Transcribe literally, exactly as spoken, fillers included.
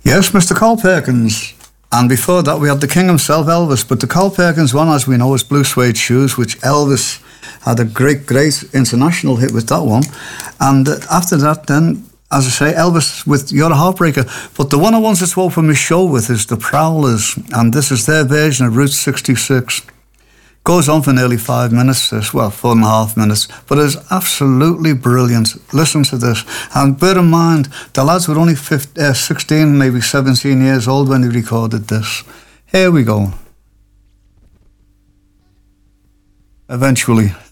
Yes, Mister Carl Perkins. And before that, we had the king himself, Elvis. But the Carl Perkins one, as we know, is Blue Suede Shoes, which Elvis had a great, great international hit with that one. And after that, then, as I say, Elvis with You're a Heartbreaker. But the one I wanted to open my show with is the Prowlers. And this is their version of Route sixty-six. Goes on for nearly five minutes, this, well, four and a half minutes, but it's absolutely brilliant. Listen to this. And bear in mind, the lads were only fifteen, uh, sixteen, maybe seventeen years old when they recorded this. Here we go. Eventually.